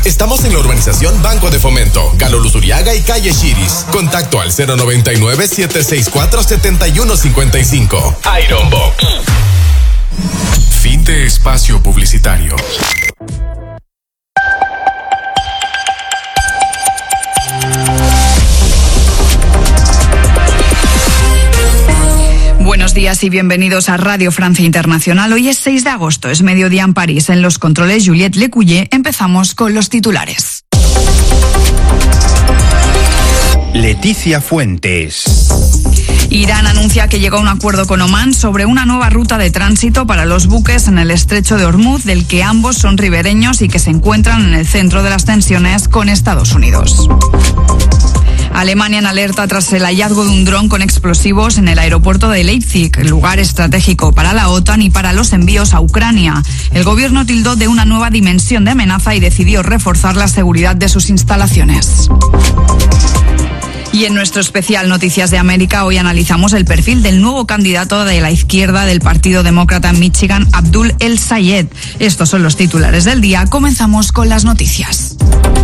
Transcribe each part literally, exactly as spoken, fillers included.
Estamos en la urbanización Banco de Fomento, Galo Luzuriaga y Calle Chiris. Contacto al cero noventa y nueve, siete seis cuatro, siete uno cinco cinco. Iron Box. Fin de espacio publicitario. Buenos días y bienvenidos a Radio Francia Internacional. Hoy es seis de agosto, es mediodía en París. En los controles, Juliette Lecuyer. Empezamos con los titulares. Leticia Fuentes. Irán anuncia que llegó a un acuerdo con Omán sobre una nueva ruta de tránsito para los buques en el estrecho de Hormuz, del que ambos son ribereños y que se encuentran en el centro de las tensiones con Estados Unidos. Alemania en alerta tras el hallazgo de un dron con explosivos en el aeropuerto de Leipzig, lugar estratégico para la OTAN y para los envíos a Ucrania. El gobierno tildó de una nueva dimensión de amenaza y decidió reforzar la seguridad de sus instalaciones. Y en nuestro especial Noticias de América, hoy analizamos el perfil del nuevo candidato de la izquierda del Partido Demócrata en Michigan, Abdul El-Sayed. Estos son los titulares del día. Comenzamos con las noticias.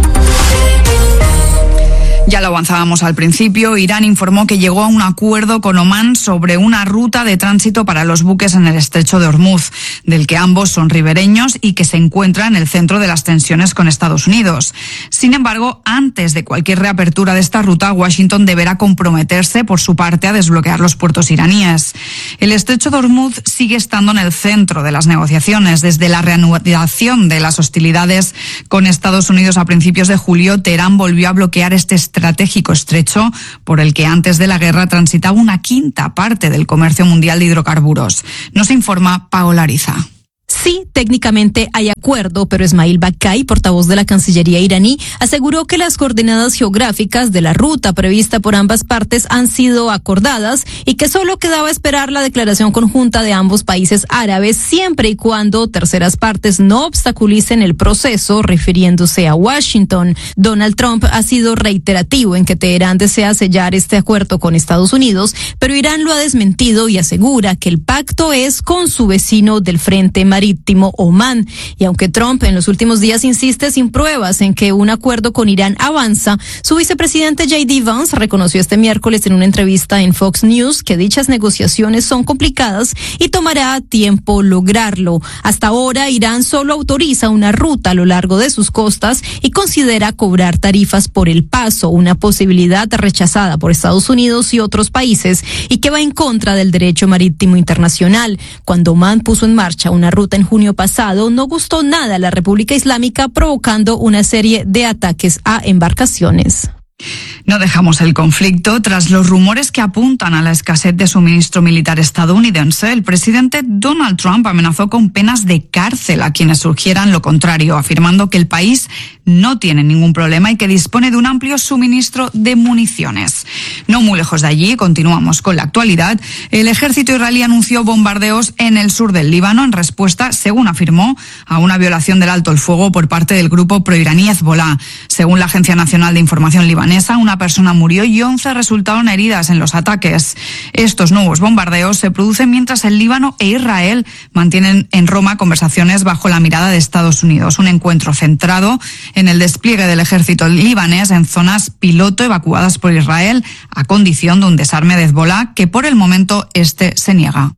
Ya lo avanzábamos al principio, Irán informó que llegó a un acuerdo con Omán sobre una ruta de tránsito para los buques en el estrecho de Hormuz, del que ambos son ribereños y que se encuentra en el centro de las tensiones con Estados Unidos. Sin embargo, antes de cualquier reapertura de esta ruta, Washington deberá comprometerse por su parte a desbloquear los puertos iraníes. El estrecho de Hormuz sigue estando en el centro de las negociaciones. Desde la reanudación de las hostilidades con Estados Unidos a principios de julio, Teherán volvió a bloquear este estratégico estrecho por el que antes de la guerra transitaba una quinta parte del comercio mundial de hidrocarburos. Nos informa Paola Ariza. Sí, técnicamente hay acuerdo, pero Esmail Bakai, portavoz de la Cancillería iraní, aseguró que las coordenadas geográficas de la ruta prevista por ambas partes han sido acordadas y que solo quedaba esperar la declaración conjunta de ambos países árabes, siempre y cuando terceras partes no obstaculicen el proceso, refiriéndose a Washington. Donald Trump ha sido reiterativo en que Teherán desea sellar este acuerdo con Estados Unidos, pero Irán lo ha desmentido y asegura que el pacto es con su vecino del frente marítimo Omán. Y aunque Trump en los últimos días insiste sin pruebas en que un acuerdo con Irán avanza, su vicepresidente J D Vance reconoció este miércoles en una entrevista en Fox News que dichas negociaciones son complicadas y tomará tiempo lograrlo. Hasta ahora, Irán solo autoriza una ruta a lo largo de sus costas y considera cobrar tarifas por el paso, una posibilidad rechazada por Estados Unidos y otros países y que va en contra del derecho marítimo internacional. Cuando Omán puso en marcha una ruta en junio pasado, no gustó nada a la República Islámica, provocando una serie de ataques a embarcaciones. No dejamos el conflicto. Tras los rumores que apuntan a la escasez de suministro militar estadounidense, el presidente Donald Trump amenazó con penas de cárcel a quienes sugieran lo contrario, afirmando que el país no tiene ningún problema y que dispone de un amplio suministro de municiones. No muy lejos de allí, continuamos con la actualidad, el ejército israelí anunció bombardeos en el sur del Líbano en respuesta, según afirmó, a una violación del alto el fuego por parte del grupo proiraní Hezbollah. Según la Agencia Nacional de Información libanesa, una persona murió y once resultaron heridas en los ataques. Estos nuevos bombardeos se producen mientras el Líbano e Israel mantienen en Roma conversaciones bajo la mirada de Estados Unidos. Un encuentro centrado en el despliegue del ejército libanés en zonas piloto evacuadas por Israel a condición de un desarme de Hezbollah, que por el momento este se niega.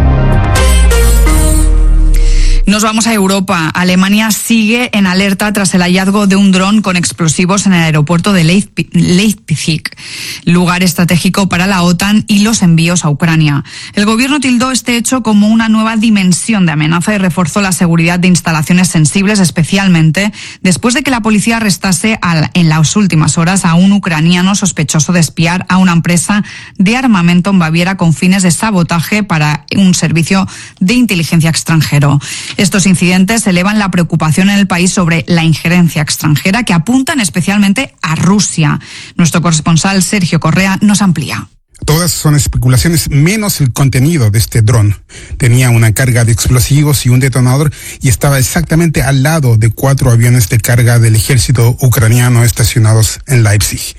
Nos vamos a Europa. Alemania sigue en alerta tras el hallazgo de un dron con explosivos en el aeropuerto de Leipzig, lugar estratégico para la OTAN y los envíos a Ucrania. El gobierno tildó este hecho como una nueva dimensión de amenaza y reforzó la seguridad de instalaciones sensibles, especialmente después de que la policía arrestase al, en las últimas horas a un ucraniano sospechoso de espiar a una empresa de armamento en Baviera con fines de sabotaje para un servicio de inteligencia extranjero. Estos incidentes elevan la preocupación en el país sobre la injerencia extranjera que apuntan especialmente a Rusia. Nuestro corresponsal Sergio Correa nos amplía. Todas son especulaciones menos el contenido de este dron. Tenía una carga de explosivos y un detonador y estaba exactamente al lado de cuatro aviones de carga del ejército ucraniano estacionados en Leipzig.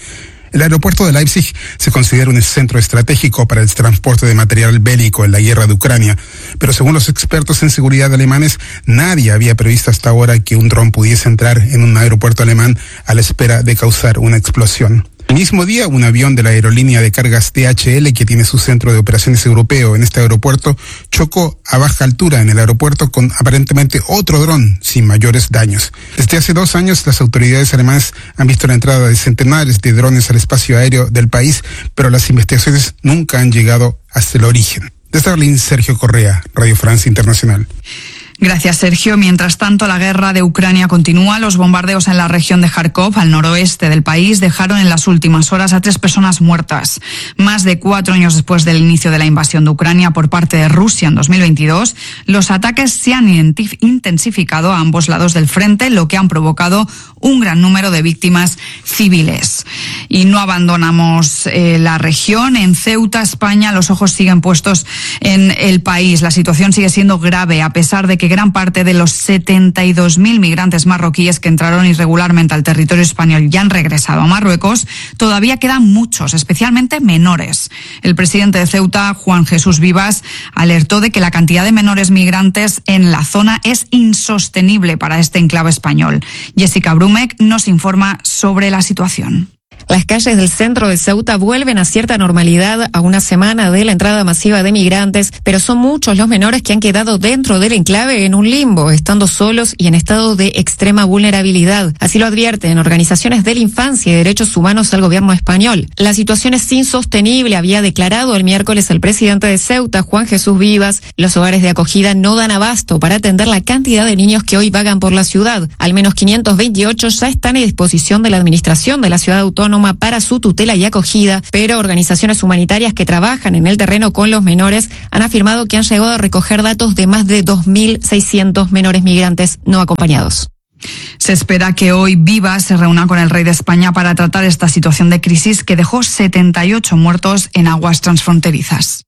El aeropuerto de Leipzig se considera un centro estratégico para el transporte de material bélico en la guerra de Ucrania, pero según los expertos en seguridad alemanes, nadie había previsto hasta ahora que un dron pudiese entrar en un aeropuerto alemán a la espera de causar una explosión. El mismo día, un avión de la aerolínea de cargas D H L, que tiene su centro de operaciones europeo en este aeropuerto, chocó a baja altura en el aeropuerto con aparentemente otro dron sin mayores daños. Desde hace dos años, las autoridades alemanas han visto la entrada de centenares de drones al espacio aéreo del país, pero las investigaciones nunca han llegado hasta el origen. Desde Berlín, Sergio Correa, Radio Francia Internacional. Gracias, Sergio. Mientras tanto, la guerra de Ucrania continúa. Los bombardeos en la región de Kharkov, al noroeste del país, dejaron en las últimas horas a tres personas muertas. Más de cuatro años después del inicio de la invasión de Ucrania por parte de Rusia en dos mil veintidós, los ataques se han intensificado a ambos lados del frente, lo que han provocado un gran número de víctimas civiles. Y no abandonamos eh, la región. En Ceuta, España, los ojos siguen puestos en el país. La situación sigue siendo grave, a pesar de que gran parte de los setenta y dos mil migrantes marroquíes que entraron irregularmente al territorio español y han regresado a Marruecos. Todavía quedan muchos, especialmente menores. El presidente de Ceuta, Juan Jesús Vivas, alertó de que la cantidad de menores migrantes en la zona es insostenible para este enclave español. Jessica Brumek nos informa sobre la situación. Las calles del centro de Ceuta vuelven a cierta normalidad a una semana de la entrada masiva de migrantes, pero son muchos los menores que han quedado dentro del enclave en un limbo, estando solos y en estado de extrema vulnerabilidad. Así lo advierten organizaciones de la infancia y derechos humanos al gobierno español. La situación es insostenible, había declarado el miércoles el presidente de Ceuta, Juan Jesús Vivas. Los hogares de acogida no dan abasto para atender la cantidad de niños que hoy vagan por la ciudad. Al menos quinientos veintiocho ya están a disposición de la administración de la ciudad autónoma para su tutela y acogida, pero organizaciones humanitarias que trabajan en el terreno con los menores han afirmado que han llegado a recoger datos de más de dos mil seiscientos menores migrantes no acompañados. Se espera que hoy Vivas se reúna con el rey de España para tratar esta situación de crisis que dejó setenta y ocho muertos en aguas transfronterizas.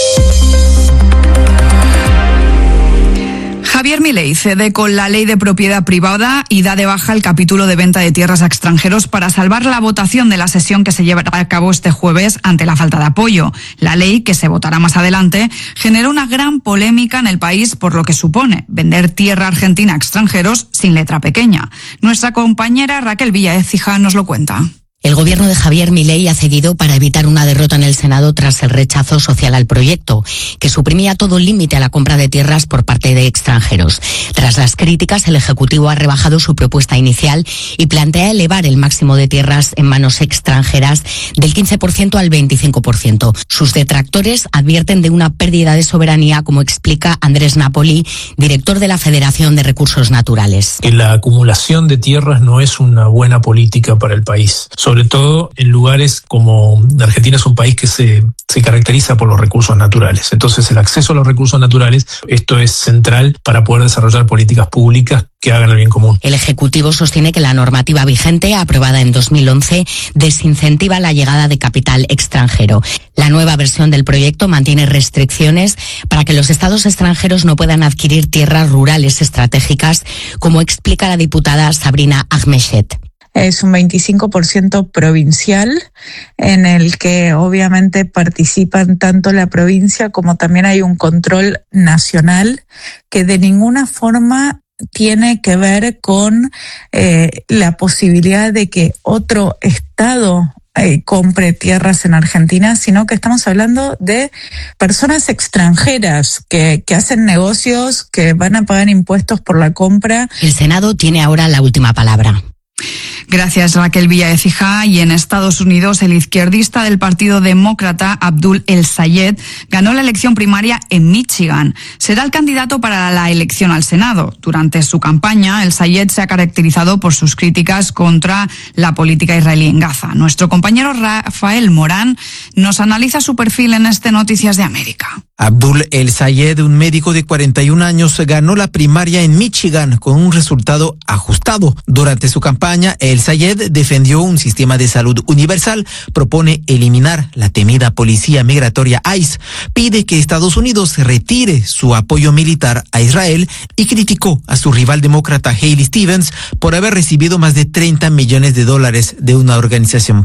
Javier Milei cede con la ley de propiedad privada y da de baja el capítulo de venta de tierras a extranjeros para salvar la votación de la sesión que se llevará a cabo este jueves ante la falta de apoyo. La ley, que se votará más adelante, generó una gran polémica en el país por lo que supone vender tierra argentina a extranjeros sin letra pequeña. Nuestra compañera Raquel Villa Écija nos lo cuenta. El gobierno de Javier Milei ha cedido para evitar una derrota en el Senado tras el rechazo social al proyecto, que suprimía todo límite a la compra de tierras por parte de extranjeros. Tras las críticas, el Ejecutivo ha rebajado su propuesta inicial y plantea elevar el máximo de tierras en manos extranjeras del quince por ciento al veinticinco por ciento. Sus detractores advierten de una pérdida de soberanía, como explica Andrés Napoli, director de la Federación de Recursos Naturales. La acumulación de tierras no es una buena política para el país, sobre todo en lugares como Argentina es un país que se, se caracteriza por los recursos naturales. Entonces el acceso a los recursos naturales, esto es central para poder desarrollar políticas públicas que hagan el bien común. El Ejecutivo sostiene que la normativa vigente, aprobada en dos mil once, desincentiva la llegada de capital extranjero. La nueva versión del proyecto mantiene restricciones para que los estados extranjeros no puedan adquirir tierras rurales estratégicas, como explica la diputada Sabrina Ahmechet. Es un veinticinco por ciento provincial, en el que obviamente participan tanto la provincia como también hay un control nacional que de ninguna forma tiene que ver con eh, la posibilidad de que otro estado eh, compre tierras en Argentina, sino que estamos hablando de personas extranjeras que, que hacen negocios, que van a pagar impuestos por la compra. El Senado tiene ahora la última palabra. Gracias, Raquel Villa Écija. Y en Estados Unidos, el izquierdista del Partido Demócrata, Abdul El-Sayed, ganó la elección primaria en Michigan. Será el candidato para la elección al Senado. Durante su campaña, El-Sayed se ha caracterizado por sus críticas contra la política israelí en Gaza. Nuestro compañero Rafael Morán nos analiza su perfil en este Noticias de América. Abdul El-Sayed, un médico de cuarenta y un años, ganó la primaria en Michigan con un resultado ajustado. Durante su campaña, El-Sayed defendió un sistema de salud universal, propone eliminar la temida policía migratoria ICE, pide que Estados Unidos retire su apoyo militar a Israel y criticó a su rival demócrata Haley Stevens por haber recibido más de treinta millones de dólares de una organización pro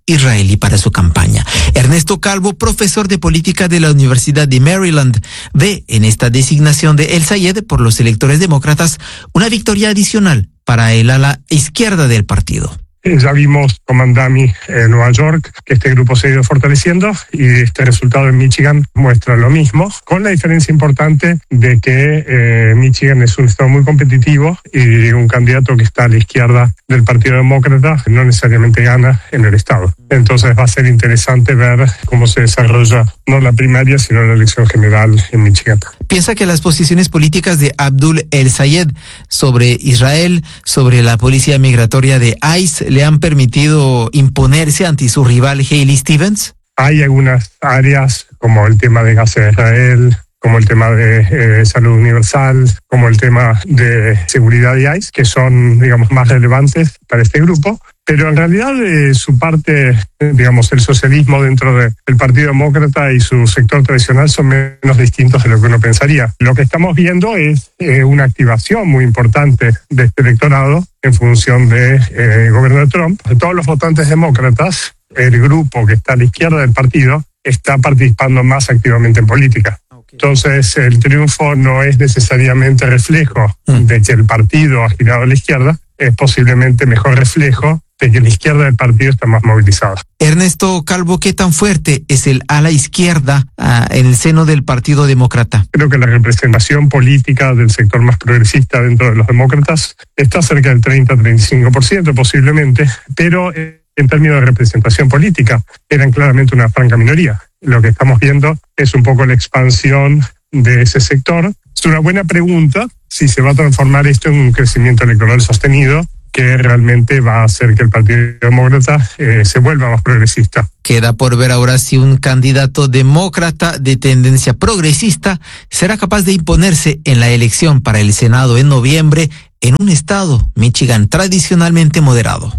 israelí para su campaña. Ernesto Calvo, profesor de política de la Universidad de Maryland, ve en esta designación de El Sayed por los electores demócratas una victoria adicional para el ala izquierda del partido. Ya vimos con Mandami en Nueva York que este grupo se ha ido fortaleciendo y este resultado en Michigan muestra lo mismo, con la diferencia importante de que eh, Michigan es un estado muy competitivo y un candidato que está a la izquierda del Partido Demócrata no necesariamente gana en el estado. Entonces va a ser interesante ver cómo se desarrolla no la primaria sino la elección general en Michigan. Piensa que las posiciones políticas de Abdul El Sayed sobre Israel, sobre la policía migratoria de ICE, le han permitido imponerse ante su rival Haley Stevens? Hay algunas áreas como el tema de Gaza de Israel, como el tema de eh, salud universal, como el tema de seguridad de ICE, que son, digamos, más relevantes para este grupo. Pero en realidad eh, su parte, digamos, el socialismo dentro de, del Partido Demócrata y su sector tradicional son menos distintos de lo que uno pensaría. Lo que estamos viendo es eh, una activación muy importante de este electorado en función del de, eh, gobierno de Trump. De todos los votantes demócratas, el grupo que está a la izquierda del partido está participando más activamente en política. Entonces, el triunfo no es necesariamente reflejo de que el partido ha girado a la izquierda, es posiblemente mejor reflejo de que la izquierda del partido está más movilizada. Ernesto Calvo, ¿qué tan fuerte es el ala izquierda uh, en el seno del Partido Demócrata? Creo que la representación política del sector más progresista dentro de los demócratas está cerca del treinta a treinta y cinco por ciento posiblemente, pero eh, en términos de representación política eran claramente una franca minoría. Lo que estamos viendo es un poco la expansión de ese sector. Es una buena pregunta si se va a transformar esto en un crecimiento electoral sostenido que realmente va a hacer que el Partido Demócrata eh, se vuelva más progresista. Queda por ver ahora si un candidato demócrata de tendencia progresista será capaz de imponerse en la elección para el Senado en noviembre en un estado, Michigan, tradicionalmente moderado.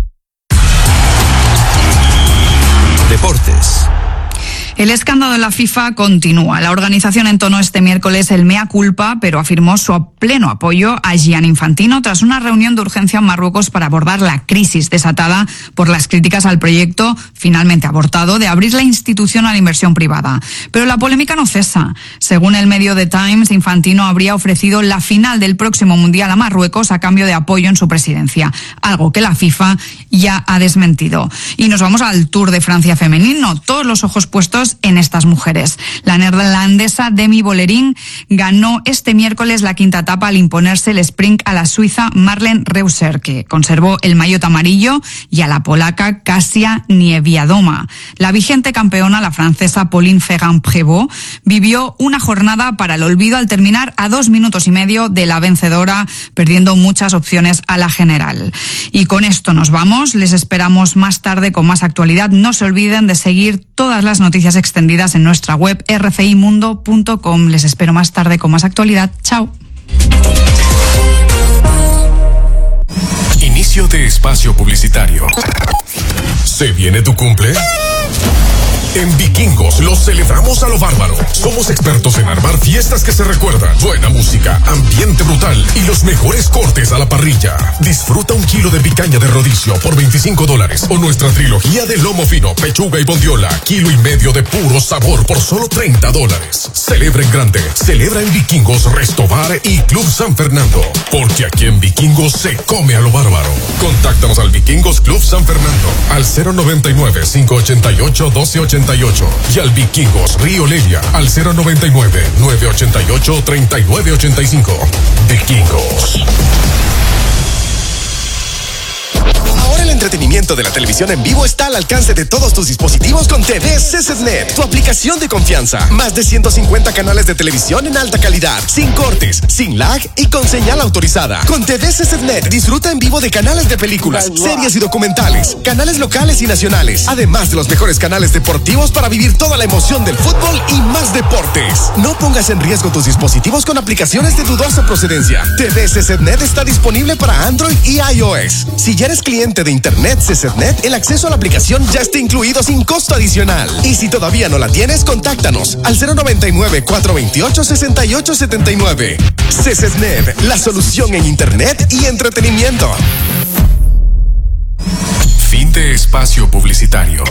Deportes. El escándalo de la FIFA continúa. La organización entonó este miércoles el mea culpa, pero afirmó su pleno apoyo a Gianni Infantino tras una reunión de urgencia en Marruecos para abordar la crisis desatada por las críticas al proyecto, finalmente abortado, de abrir la institución a la inversión privada. Pero la polémica no cesa. Según el medio The Times, Infantino habría ofrecido la final del próximo Mundial a Marruecos a cambio de apoyo en su presidencia, algo que la FIFA ya ha desmentido. Y nos vamos al Tour de Francia femenino. Todos los ojos puestos en estas mujeres. La neerlandesa Demi Vollering ganó este miércoles la quinta etapa al imponerse el sprint a la suiza Marlene Reusser, que conservó el maillot amarillo, y a la polaca Kasia Niewiadoma. La vigente campeona, la francesa Pauline Ferrand-Prévot, vivió una jornada para el olvido al terminar a dos minutos y medio de la vencedora, perdiendo muchas opciones a la general. Y con esto nos vamos. Les esperamos más tarde con más actualidad. No se olviden de seguir todas las noticias extendidas en nuestra web r f i mundo punto com. Les espero más tarde con más actualidad. Chao. Inicio de espacio publicitario. ¿Se viene tu cumple? En Vikingos lo celebramos a lo bárbaro. Somos expertos en armar fiestas que se recuerdan, buena música, ambiente brutal y los mejores cortes a la parrilla. Disfruta un kilo de picaña de rodicio por veinticinco dólares o nuestra trilogía de lomo fino, pechuga y bondiola, kilo y medio de puro sabor por solo treinta dólares. Celebra en grande, celebra en Vikingos, Restobar y Club San Fernando, porque aquí en Vikingos se come a lo bárbaro. Contáctanos al Vikingos Club San Fernando al cero noventa y nueve, cinco ochenta y ocho, doce ochenta y ocho y al Vikingos Río Lelia al cero noventa y nueve, nueve ochenta y ocho, treinta y nueve ochenta y cinco. Vikingos. Ahora el entretenimiento de la televisión en vivo está al alcance de todos tus dispositivos con T V C S Net, tu aplicación de confianza. Más de ciento cincuenta canales de televisión en alta calidad, sin cortes, sin lag y con señal autorizada. Con T V C S Net disfruta en vivo de canales de películas, series y documentales, canales locales y nacionales, además de los mejores canales deportivos para vivir toda la emoción del fútbol y más deportes. No pongas en riesgo tus dispositivos con aplicaciones de dudosa procedencia. T V C S Net está disponible para Android y iOS. Si ya eres cliente de Internet C S Net, el acceso a la aplicación ya está incluido sin costo adicional. Y si todavía no la tienes, contáctanos al cero noventa y nueve, cuatro veintiocho, sesenta y ocho setenta y nueve. C S Net, la solución en Internet y entretenimiento. Fin de espacio. espacio publicitario.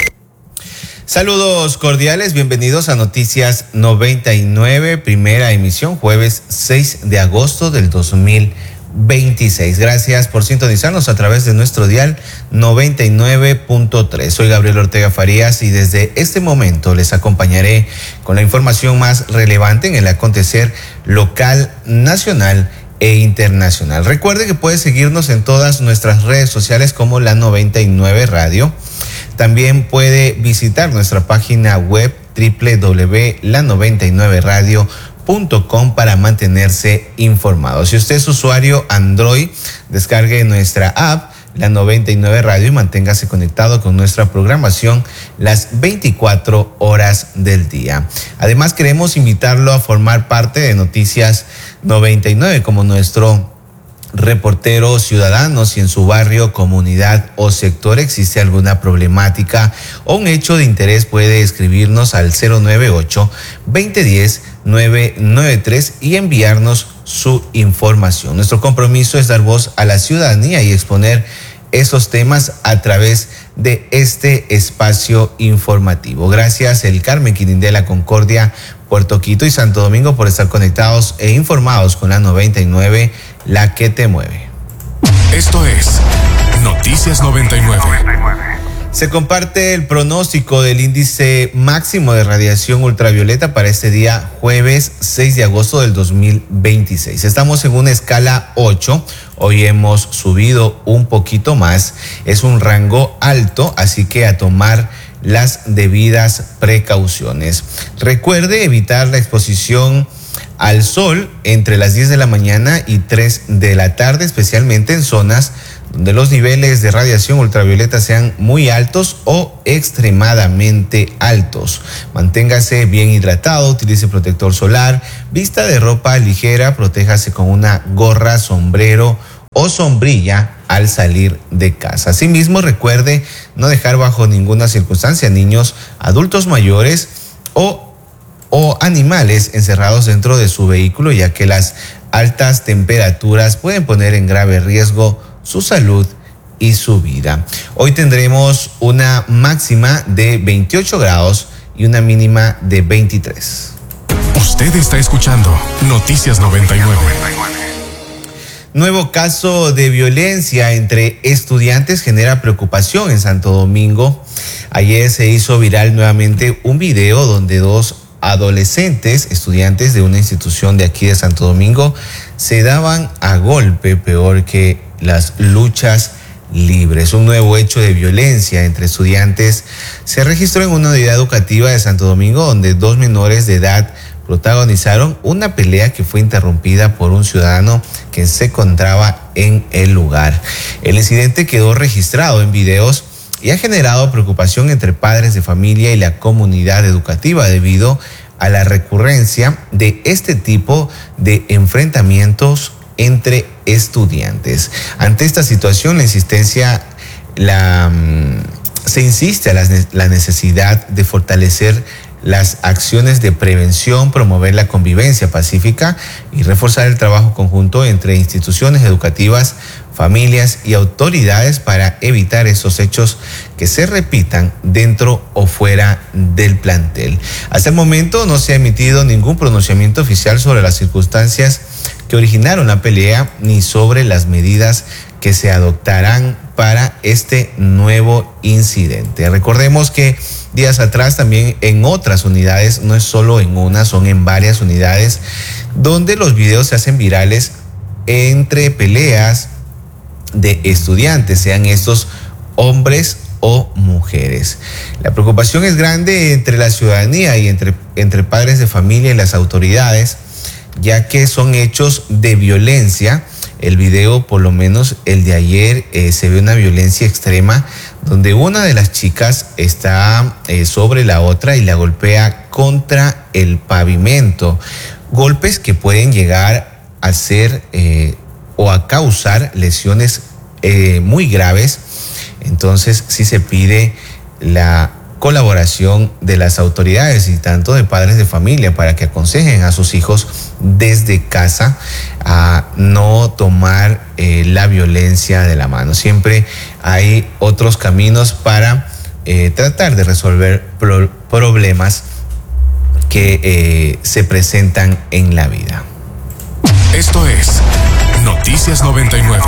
Saludos cordiales, bienvenidos a Noticias noventa y nueve, primera emisión, jueves seis de agosto del dos mil veintiséis. Gracias por sintonizarnos a través de nuestro dial noventa y nueve punto tres. Soy Gabriel Ortega Farías y desde este momento les acompañaré con la información más relevante en el acontecer local, nacional e internacional. Recuerde que puede seguirnos en todas nuestras redes sociales como la noventa y nueve Radio. También puede visitar nuestra página web doble u doble u doble u punto la noventa y nueve radio punto com para mantenerse informado. Si usted es usuario Android, descargue nuestra app La noventa y nueve Radio y manténgase conectado con nuestra programación las veinticuatro horas del día. Además, queremos invitarlo a formar parte de Noticias noventa y nueve como nuestro reportero ciudadano. Si en su barrio, comunidad o sector existe alguna problemática o un hecho de interés, puede escribirnos al cero nueve ocho, veinte diez, nueve nueve tres y enviarnos su información. Nuestro compromiso es dar voz a la ciudadanía y exponer esos temas a través de este espacio informativo. Gracias el Carmen Quirindé, Concordia, Puerto Quito y Santo Domingo por estar conectados e informados con la noventa y nueve, la que te mueve. Esto es Noticias noventa y nueve. Se comparte el pronóstico del índice máximo de radiación ultravioleta para este día jueves seis de agosto del dos mil veintiséis. Estamos en una escala ocho. Hoy hemos subido un poquito más. Es un rango alto, así que a tomar las debidas precauciones. Recuerde evitar la exposición al sol entre las diez de la mañana y tres de la tarde, especialmente en zonas donde los niveles de radiación ultravioleta sean muy altos o extremadamente altos. Manténgase bien hidratado, utilice protector solar, vista de ropa ligera, protéjase con una gorra, sombrero o sombrilla al salir de casa. Asimismo, recuerde no dejar bajo ninguna circunstancia niños, adultos mayores o, o animales encerrados dentro de su vehículo, ya que las altas temperaturas pueden poner en grave riesgo su salud y su vida. Hoy tendremos una máxima de veintiocho grados y una mínima de veintitrés. Usted está escuchando Noticias noventa y nueve. Nuevo caso de violencia entre estudiantes genera preocupación en Santo Domingo. Ayer se hizo viral nuevamente un video donde dos adolescentes, estudiantes de una institución de aquí de Santo Domingo, se daban a golpe, peor que las luchas libres. Un nuevo hecho de violencia entre estudiantes se registró en una unidad educativa de Santo Domingo, donde dos menores de edad protagonizaron una pelea que fue interrumpida por un ciudadano que se encontraba en el lugar. El incidente quedó registrado en videos y ha generado preocupación entre padres de familia y la comunidad educativa debido a la recurrencia de este tipo de enfrentamientos entre estudiantes. Ante esta situación, la insistencia, la, se insiste a la, la necesidad de fortalecer las acciones de prevención, promover la convivencia pacífica y reforzar el trabajo conjunto entre instituciones educativas, familias y autoridades para evitar esos hechos que se repitan dentro o fuera del plantel. Hasta el momento no se ha emitido ningún pronunciamiento oficial sobre las circunstancias que originaron la pelea ni sobre las medidas que se adoptarán para este nuevo incidente. Recordemos que días atrás también en otras unidades, no es solo en una, son en varias unidades, donde los videos se hacen virales entre peleas de estudiantes, sean estos hombres o mujeres. La preocupación es grande entre la ciudadanía y entre, entre padres de familia y las autoridades, ya que son hechos de violencia. El video, por lo menos el de ayer, eh, se ve una violencia extrema donde una de las chicas está eh, sobre la otra y la golpea contra el pavimento. Golpes que pueden llegar a ser eh, o a causar lesiones eh, muy graves. Entonces sí se pide la colaboración de las autoridades y tanto de padres de familia para que aconsejen a sus hijos desde casa a no tomar eh, la violencia de la mano. Siempre hay otros caminos para eh, tratar de resolver pro- problemas que eh, se presentan en la vida. Esto es Noticias noventa y nueve.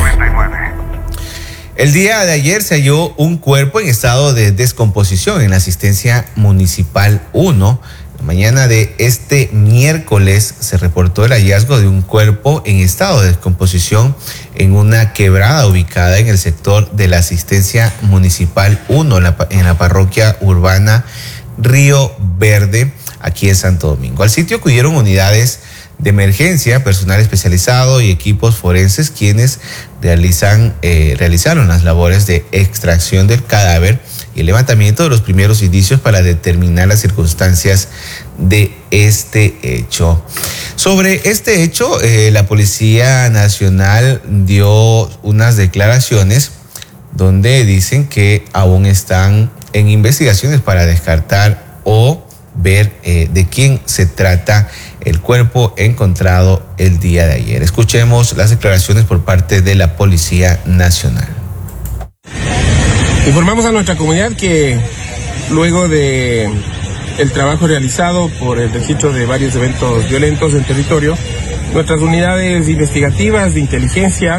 El día de ayer se halló un cuerpo en estado de descomposición en la asistencia municipal uno. La mañana de este miércoles se reportó el hallazgo de un cuerpo en estado de descomposición en una quebrada ubicada en el sector de la asistencia municipal uno, en la parroquia urbana Río Verde, aquí en Santo Domingo. Al sitio acudieron unidades de emergencia, personal especializado y equipos forenses quienes realizan, eh, realizaron las labores de extracción del cadáver y el levantamiento de los primeros indicios para determinar las circunstancias de este hecho. Sobre este hecho, eh, la Policía Nacional dio unas declaraciones donde dicen que aún están en investigaciones para descartar o ver eh, de quién se trata el cuerpo encontrado el día de ayer. Escuchemos las declaraciones por parte de la Policía Nacional. Informamos a nuestra comunidad que luego de el trabajo realizado por el registro de varios eventos violentos en territorio, nuestras unidades investigativas de inteligencia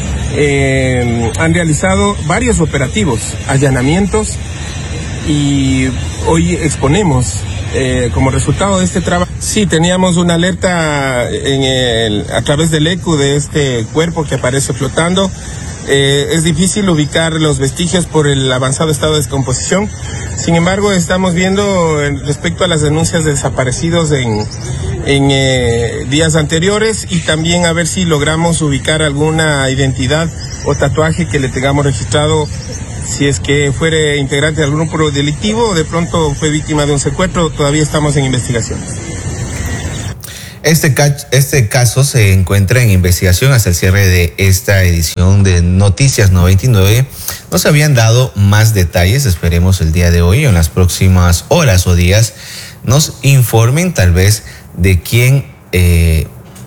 eh, han realizado varios operativos, allanamientos, y hoy exponemos Eh, como resultado de este trabajo. Sí, teníamos una alerta en el, a través del E C U de este cuerpo que aparece flotando. Eh, es difícil ubicar los vestigios por el avanzado estado de descomposición. Sin embargo, estamos viendo eh, respecto a las denuncias de desaparecidos en, en eh, días anteriores y también a ver si logramos ubicar alguna identidad o tatuaje que le tengamos registrado, si es que fuere integrante de algún grupo delictivo o de pronto fue víctima de un secuestro. Todavía estamos en investigaciones. Este, este caso se encuentra en investigación hasta el cierre de esta edición de Noticias noventa y nueve. No se habían dado más detalles. Esperemos el día de hoy o en las próximas horas o días nos informen tal vez de quién eh,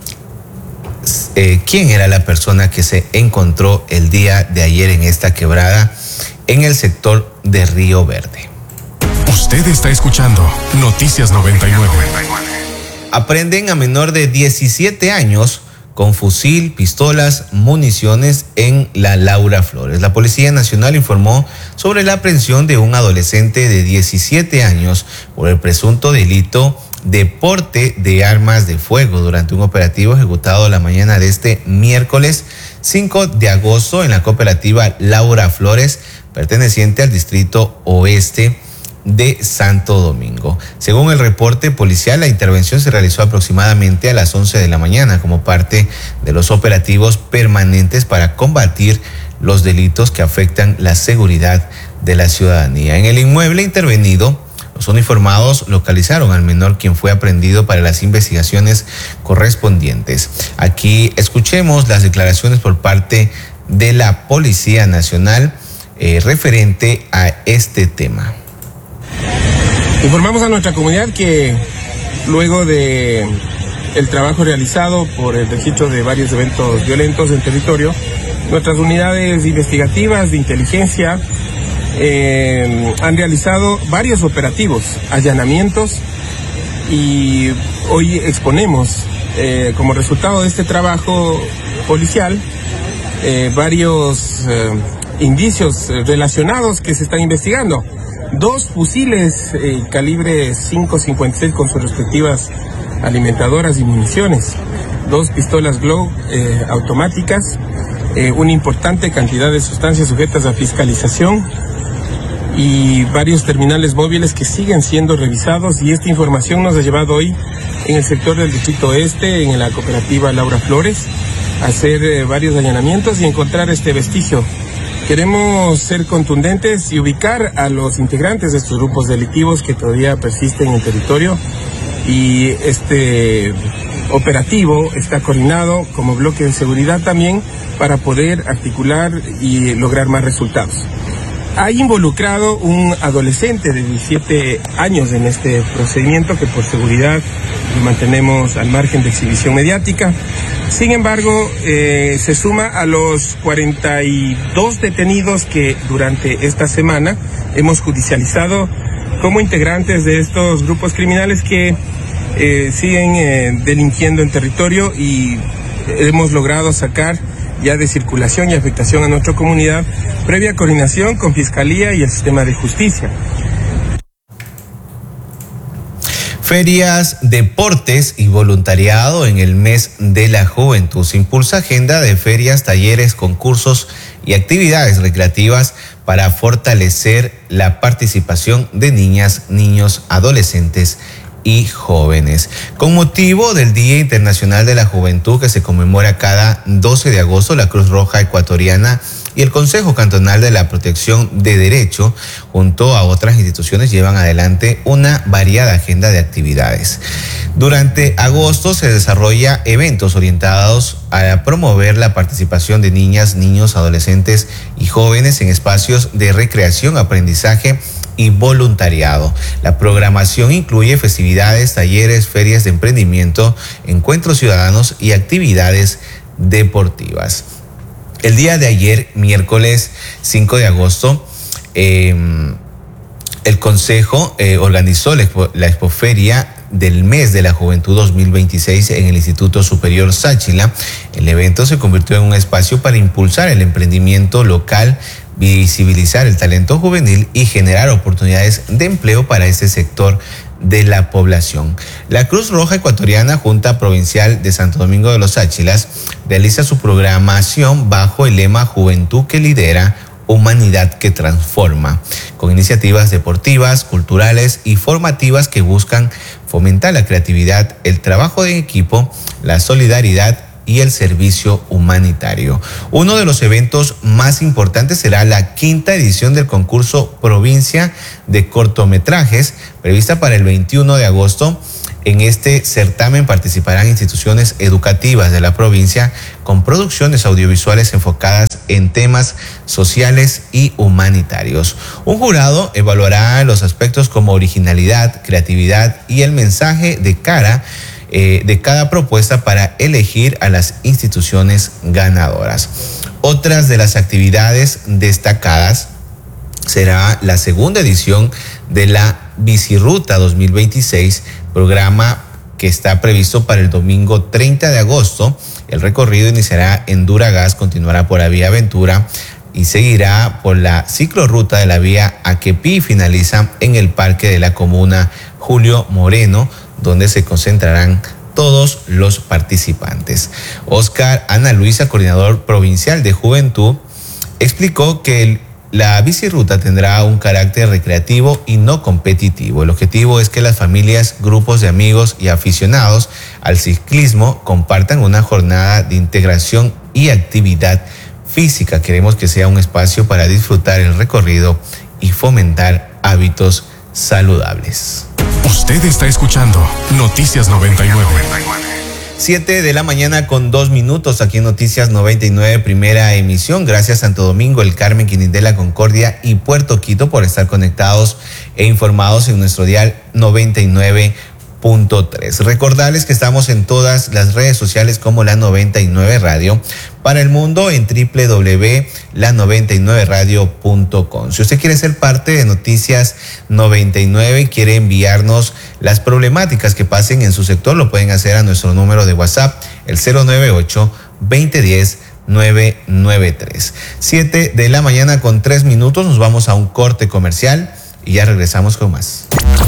eh, quién era la persona que se encontró el día de ayer en esta quebrada en el sector de Río Verde. Usted está escuchando Noticias noventa y nueve. Aprenden a menor de diecisiete años con fusil, pistolas, municiones en la Laura Flores. La Policía Nacional informó sobre la aprehensión de un adolescente de diecisiete años por el presunto delito de porte de armas de fuego durante un operativo ejecutado la mañana de este miércoles cinco de agosto en la cooperativa Laura Flores, perteneciente al distrito oeste de Santo Domingo. Según el reporte policial, la intervención se realizó aproximadamente a las once de la mañana como parte de los operativos permanentes para combatir los delitos que afectan la seguridad de la ciudadanía. En el inmueble intervenido, los uniformados localizaron al menor, quien fue aprehendido para las investigaciones correspondientes. Aquí escuchemos las declaraciones por parte de la Policía Nacional eh, referente a este tema. Informamos a nuestra comunidad que luego de el trabajo realizado por el registro de varios eventos violentos en territorio, nuestras unidades investigativas de inteligencia eh, han realizado varios operativos, allanamientos, y hoy exponemos eh, como resultado de este trabajo policial eh, varios eh, indicios relacionados que se están investigando. Dos fusiles eh, calibre cinco cincuenta y seis con sus respectivas alimentadoras y municiones, dos pistolas Glock eh, automáticas, eh, una importante cantidad de sustancias sujetas a fiscalización y varios terminales móviles que siguen siendo revisados, y esta información nos ha llevado hoy en el sector del Distrito Oeste, en la cooperativa Laura Flores, a hacer eh, varios allanamientos y encontrar este vestigio. Queremos ser contundentes y ubicar a los integrantes de estos grupos delictivos que todavía persisten en el territorio, y este operativo está coordinado como bloque de seguridad también para poder articular y lograr más resultados. Hay involucrado un adolescente de diecisiete años en este procedimiento que por seguridad lo mantenemos al margen de exhibición mediática. Sin embargo, eh, se suma a los cuarenta y dos detenidos que durante esta semana hemos judicializado como integrantes de estos grupos criminales que eh, siguen eh, delinquiendo en territorio, y hemos logrado sacar ya de circulación y afectación a nuestra comunidad, previa coordinación con Fiscalía y el sistema de justicia. Ferias, deportes y voluntariado en el mes de la juventud. Se impulsa agenda de ferias, talleres, concursos y actividades recreativas para fortalecer la participación de niñas, niños, adolescentes y jóvenes. Con motivo del Día Internacional de la Juventud, que se conmemora cada doce de agosto, la Cruz Roja Ecuatoriana y el Consejo Cantonal de la Protección de Derecho, junto a otras instituciones, llevan adelante una variada agenda de actividades. Durante agosto se desarrolla eventos orientados a promover la participación de niñas, niños, adolescentes y jóvenes en espacios de recreación, aprendizaje y voluntariado. La programación incluye festividades, talleres, ferias de emprendimiento, encuentros ciudadanos y actividades deportivas. El día de ayer, miércoles cinco de agosto, eh, el Consejo eh, organizó la, expo, la expoferia del mes de la juventud dos mil veintiséis en el Instituto Superior Sáchila. El evento se convirtió en un espacio para impulsar el emprendimiento local, visibilizar el talento juvenil y generar oportunidades de empleo para este sector de la población. La Cruz Roja Ecuatoriana, Junta Provincial de Santo Domingo de los Sáchilas, realiza su programación bajo el lema Juventud que lidera, humanidad que transforma, con iniciativas deportivas, culturales y formativas que buscan fomentar la creatividad, el trabajo en equipo, la solidaridad y el servicio humanitario. Uno de los eventos más importantes será la quinta edición del concurso Provincia de Cortometrajes, prevista para el veintiuno de agosto. En este certamen participarán instituciones educativas de la provincia con producciones audiovisuales enfocadas en temas sociales y humanitarios. Un jurado evaluará los aspectos como originalidad, creatividad y el mensaje de cara Eh, de cada propuesta para elegir a las instituciones ganadoras. Otras de las actividades destacadas será la segunda edición de la Bicirruta dos mil veintiséis, programa que está previsto para el domingo treinta de agosto. El recorrido iniciará en Duragas, continuará por la vía Aventura y seguirá por la ciclorruta de la vía Aquepí y finaliza en el Parque de la Comuna Julio Moreno, donde se concentrarán todos los participantes. Oscar Ana Luisa, coordinador provincial de Juventud, explicó que el, la bicirruta tendrá un carácter recreativo y no competitivo. El objetivo es que las familias, grupos de amigos y aficionados al ciclismo compartan una jornada de integración y actividad física. Queremos que sea un espacio para disfrutar el recorrido y fomentar hábitos saludables. Usted está escuchando Noticias noventa y nueve. Siete de la mañana con dos minutos aquí en Noticias noventa y nueve, primera emisión. Gracias Santo Domingo, El Carmen, Quinindela, Concordia y Puerto Quito por estar conectados e informados en nuestro dial noventa y nueve punto tres. Recordarles que estamos en todas las redes sociales como La noventa y nueve Radio, para el mundo en doble u doble u doble u punto la noventa y nueve radio punto com. Si usted quiere ser parte de Noticias noventa y nueve y quiere enviarnos las problemáticas que pasen en su sector, lo pueden hacer a nuestro número de WhatsApp, el cero nueve ocho, veinte diez, nueve nueve tres. Siete de la mañana con tres minutos, nos vamos a un corte comercial y ya regresamos con más.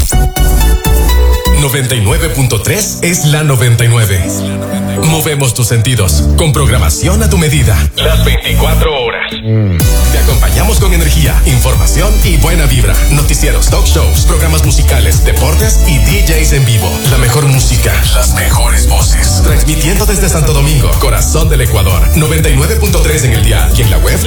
noventa y nueve punto tres es la noventa y nueve. Movemos tus sentidos con programación a tu medida. Las veinticuatro horas. Mm. Te acompañamos con energía, información y buena vibra. Noticieros, talk shows, programas musicales, deportes y D Js en vivo. La mejor música, las mejores voces. Transmitiendo desde Santo Domingo, corazón del Ecuador. noventa y nueve punto tres en el dial y en la web